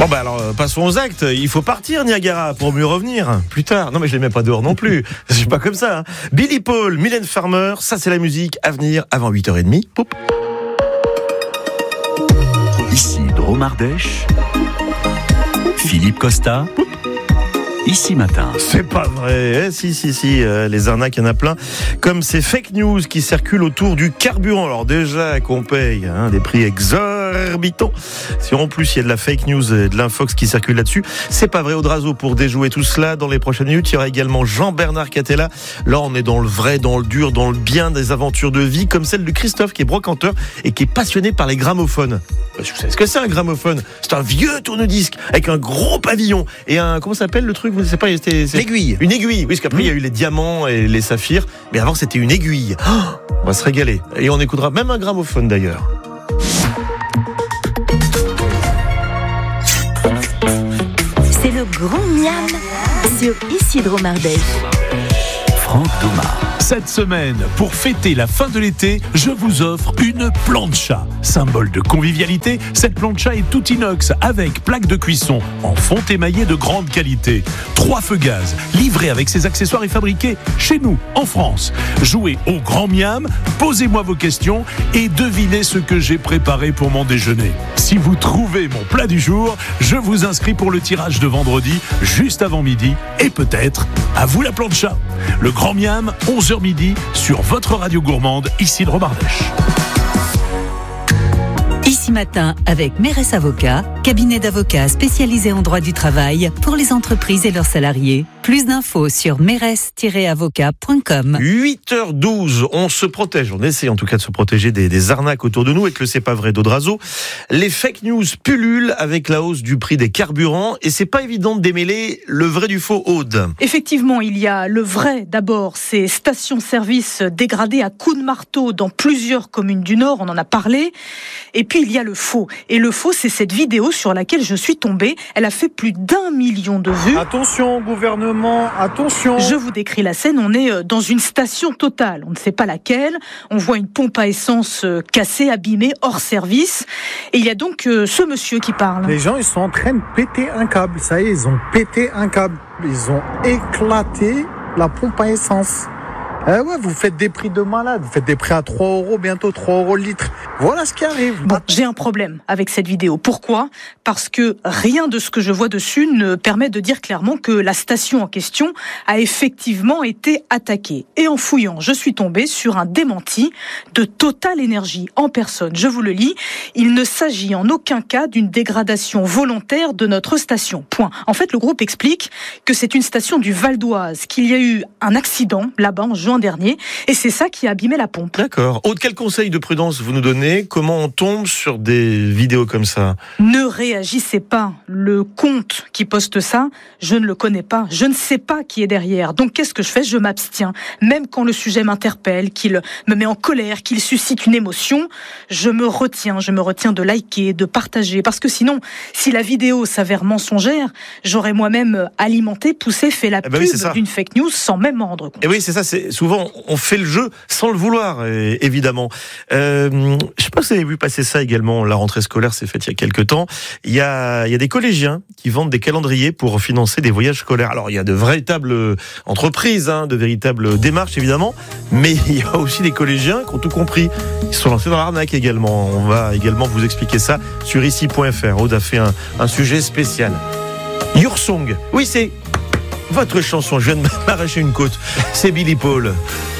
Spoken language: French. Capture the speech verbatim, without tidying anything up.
Bon bah alors, passons aux actes. Il faut partir, Niagara, pour mieux revenir plus tard. Non mais je les mets pas dehors non plus. Je suis pas comme ça. Hein. Billy Paul, Mylène Farmer, ça c'est la musique à venir avant huit heures trente. Poup. Ici Dromardèche, Philippe Costa. Poup. Ici Matin. C'est pas vrai, eh, si, si, si, euh, les arnaques, il y en a plein. Comme ces fake news qui circulent autour du carburant. Alors déjà qu'on paye hein, des prix exorbitants. Si en plus il y a de la fake news et de l'infox qui circule là-dessus, c'est pas vrai. Audrazo pour déjouer tout cela. Dans les prochaines minutes, il y aura également Jean-Bernard Catella. Là, on est dans le vrai, dans le dur, dans le bien des aventures de vie, comme celle de Christophe qui est brocanteur et qui est passionné par les gramophones. Vous savez ce que c'est un gramophone ? C'est un vieux tourne-disque avec un gros pavillon et un, comment ça s'appelle le truc ? Vous ne savez pas, c'était, c'est l'aiguille. Une aiguille, oui, parce qu'après, mmh. il y a eu les diamants et les saphirs, mais avant, c'était une aiguille. Oh, on va se régaler. Et on écoutera même un gramophone, d'ailleurs. C'est le grand miam sur Ici Dromardèche. Franck Thomas. Cette semaine, pour fêter la fin de l'été, je vous offre une plancha. Symbole de convivialité, cette plancha est tout inox avec plaque de cuisson en fonte émaillée de grande qualité. Trois feux gaz, livrés avec ses accessoires et fabriqués chez nous, en France. Jouez au grand miam, posez-moi vos questions et devinez ce que j'ai préparé pour mon déjeuner. Si vous trouvez mon plat du jour, je vous inscris pour le tirage de vendredi, juste avant midi, et peut-être à vous la plancha. Le grand miam, onze heures midi, sur votre radio gourmande, ici de Dromardèche. Ici Matin avec Mérès Avocats, cabinet d'avocats spécialisé en droit du travail pour les entreprises et leurs salariés. Plus d'infos sur mérès tiret avocat point com. huit heures douze, on se protège, on essaie en tout cas de se protéger des, des arnaques autour de nous, avec le C'est pas vrai d'Audrazo. Les fake news pullulent avec la hausse du prix des carburants et c'est pas évident de démêler le vrai du faux, Aude. Effectivement, il y a le vrai d'abord, ces stations-service dégradées à coups de marteau dans plusieurs communes du Nord, on en a parlé. Et puis il y a le faux. Et le faux, c'est cette vidéo sur laquelle je suis tombée. Elle a fait plus d'un million de vues. Attention, gouvernement, attention. Je vous décris la scène. On est dans une station Total. On ne sait pas laquelle. On voit une pompe à essence cassée, abîmée, hors service. Et il y a donc ce monsieur qui parle. Les gens, ils sont en train de péter un câble. Ça y est, ils ont pété un câble. Ils ont éclaté la pompe à essence. Eh ouais, vous faites des prix de malade, vous faites des prix à trois euros, bientôt trois euros le litre. Voilà ce qui arrive. Bon, j'ai un problème avec cette vidéo. Pourquoi ? Parce que rien de ce que je vois dessus ne permet de dire clairement que la station en question a effectivement été attaquée. Et en fouillant, je suis tombée sur un démenti de Total Énergie en personne. Je vous le lis. Il ne s'agit en aucun cas d'une dégradation volontaire de notre station. Point. En fait, le groupe explique que c'est une station du Val d'Oise, qu'il y a eu un accident là-bas en juin dernier, et c'est ça qui a abîmé la pompe. D'accord. Aude, quel conseil de prudence vous nous donnez ? Comment on tombe sur des vidéos comme ça ? Ne réagissez pas. Le compte qui poste ça, je ne le connais pas. Je ne sais pas qui est derrière. Donc qu'est-ce que je fais ? Je m'abstiens. Même quand le sujet m'interpelle, qu'il me met en colère, qu'il suscite une émotion, je me retiens. Je me retiens de liker, de partager. Parce que sinon, si la vidéo s'avère mensongère, j'aurais moi-même alimenté, poussé, fait la eh ben pub oui, d'une fake news sans même m'en rendre compte. Et oui, c'est ça. C'est souvent on fait le jeu sans le vouloir, évidemment. Euh, je sais pas si vous avez vu passer ça également. La rentrée scolaire s'est faite il y a quelques temps. Il y a, il y a des collégiens qui vendent des calendriers pour financer des voyages scolaires. Alors il y a de véritables entreprises, hein, de véritables démarches évidemment, mais il y a aussi des collégiens qui ont tout compris. Ils se sont lancés dans l'arnaque également. On va également vous expliquer ça sur ici point f r. Aude a fait un, un sujet spécial. Your Song. Oui, c'est votre chanson. Je viens de m'arracher une côte. C'est Billy Paul.